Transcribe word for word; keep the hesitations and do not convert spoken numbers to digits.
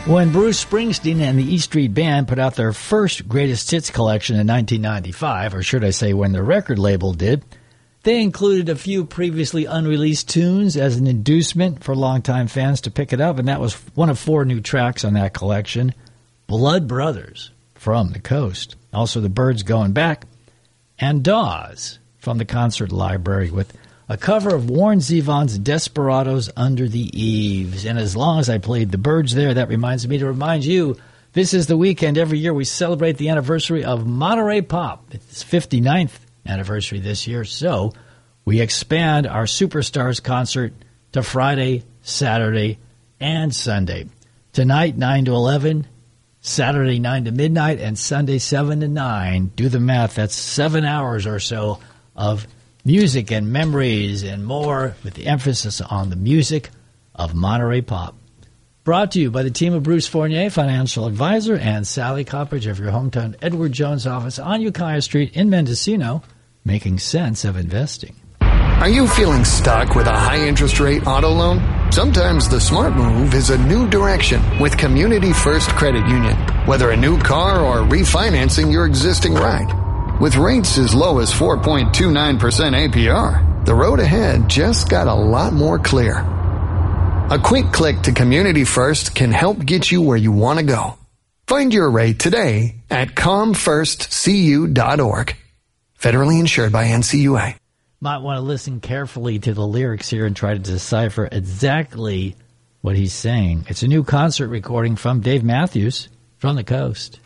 When Bruce Springsteen and the E Street Band put out their first greatest hits collection in nineteen ninety-five, or should I say when the record label did, they included a few previously unreleased tunes as an inducement for longtime fans to pick it up, and that was one of four new tracks on that collection, Blood Brothers from the Coast. Also The Byrds Going Back, and Dawes from the Concert Library with a cover of Warren Zevon's Desperados Under the Eaves. And as long as I played the Byrds there, that reminds me to remind you, this is the weekend. Every year we celebrate the anniversary of Monterey Pop. It's fifty-ninth anniversary this year, so we expand our Superstars concert to Friday, Saturday, and Sunday. Tonight, nine to eleven, Saturday, nine to midnight, and Sunday, seven to nine. Do the math. That's seven hours or so of music and memories and more, with the emphasis on the music of Monterey Pop. Brought to you by the team of Bruce Fournier, financial advisor, and Sally Coppage of your hometown Edward Jones office on Ukiah Street in Mendocino, making sense of investing. Are you feeling stuck with a high-interest rate auto loan? Sometimes the smart move is a new direction with Community First Credit Union. Whether a new car or refinancing your existing ride. With rates as low as four point two nine percent A P R, the road ahead just got a lot more clear. A quick click to Community First can help get you where you want to go. Find your rate today at com first c u dot org. Federally insured by N C U A. Might want to listen carefully to the lyrics here and try to decipher exactly what he's saying. It's a new concert recording from Dave Matthews from the Coast.